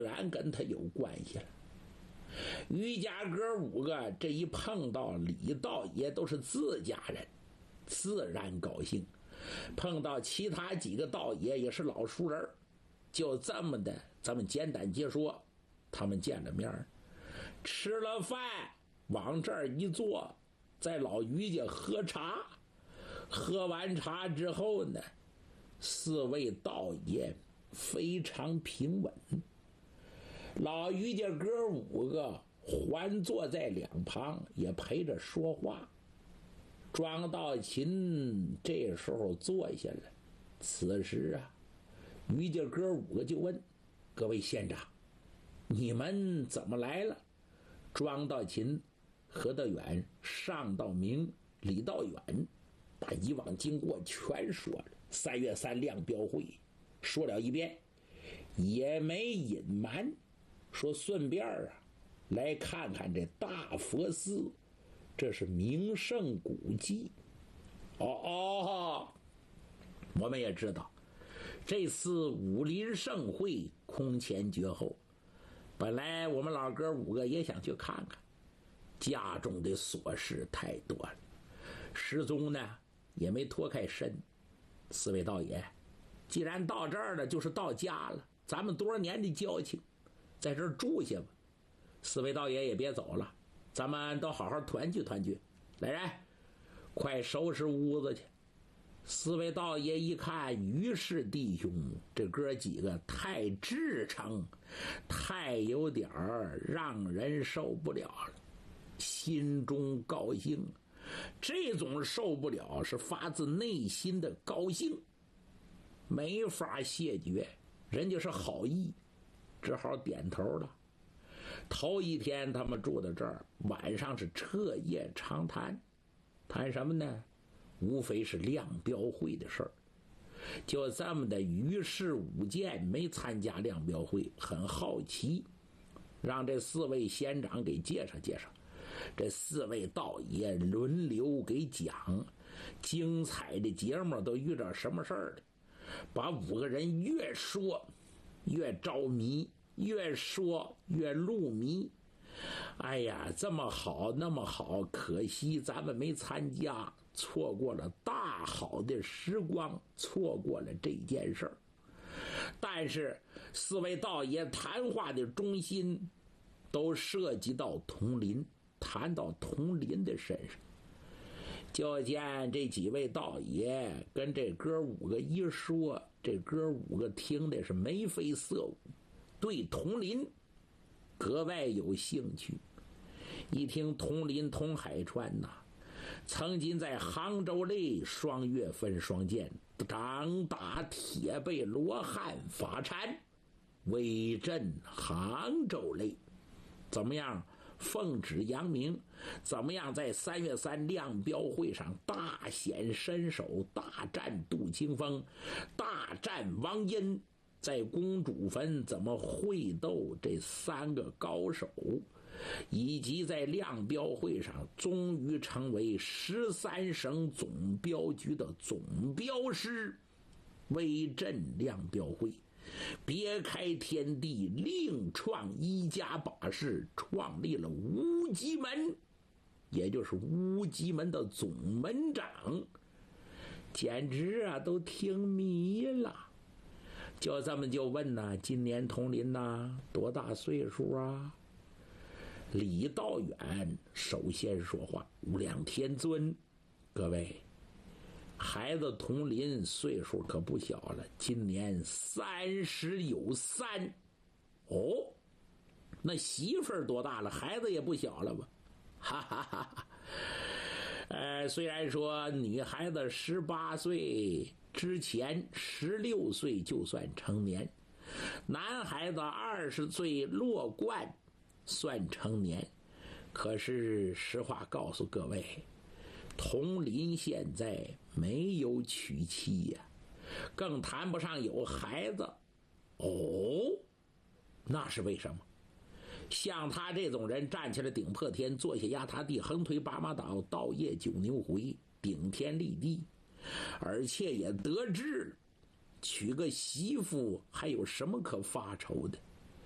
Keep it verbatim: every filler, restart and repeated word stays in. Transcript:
然跟他有关系了。于家哥五个这一碰到李道爷都是自家人，自然高兴。碰到其他几个道爷也是老熟人，就这么的，咱们简单解说，他们见了面，吃了饭，往这儿一坐，在老于家喝茶。喝完茶之后呢，四位道爷非常平稳。老于家哥五个环坐在两旁，也陪着说话。庄道琴这时候坐下了。此时啊，于家哥五个就问：各位县长，你们怎么来了？庄道琴、何道远、尚道明、李道远把以往经过全说了。三月三亮标会说了一遍，也没隐瞒，说顺便啊来看看这大佛寺，这是名胜古迹。哦哦，我们也知道这次武林盛会空前绝后，本来我们老哥五个也想去看看，家中的琐事太多了，失踪呢也没脱开身。四位道爷，既然到这儿了，就是到家了，咱们多少年的交情，在这儿住下吧。四位道爷也别走了，咱们都好好团聚团聚。来人，快收拾屋子去。四位道爷一看于氏弟兄这哥几个太至诚，太有点儿让人受不了了，心中高兴。这种受不了是发自内心的高兴，没法谢绝，人家是好意，只好点头了。头一天他们住在这儿，晚上是彻夜长谈。谈什么呢？无非是亮标会的事儿。就这么的，于氏五剑没参加亮标会，很好奇，让这四位县长给介绍介绍。这四位道爷轮流给讲，精彩的节目都遇到什么事儿了，把五个人越说越着迷，越说越入迷。哎呀，这么好那么好，可惜咱们没参加，错过了大好的时光，错过了这件事儿。但是四位道爷谈话的中心都涉及到佟林，谈到佟林的身上，就见这几位道爷跟这哥五个一说，这哥五个听的是眉飞色舞，对佟林格外有兴趣。一听佟林佟海川呐、啊，曾经在杭州内双月份双剑，掌打铁背罗汉法禅，威震杭州内，怎么样奉旨扬名，怎么样在三月三亮标会上大显身手，大战杜清风，大战王殷，在公主坟怎么会斗这三个高手，以及在亮标会上终于成为十三省总标局的总标师，威震亮标会，别开天地，另创一家把式，创立了无极门，也就是无极门的总门长，简直啊都听迷了。就这么就问呐、啊，今年佟林呐多大岁数啊？李道远首先说话，无量天尊，各位，孩子佟林岁数可不小了，今年三十有三。哦，那媳妇儿多大了？孩子也不小了吧？哈哈哈哈。呃，虽然说女孩子十八岁之前十六岁就算成年，男孩子二十岁落冠算成年，可是实话告诉各位，佟林现在没有娶妻呀、啊，更谈不上有孩子。哦，那是为什么？像他这种人站起来顶破天，坐下压塌地，横推八马倒，倒夜九牛回，顶天立地，而且也得志，娶个媳妇还有什么可发愁的？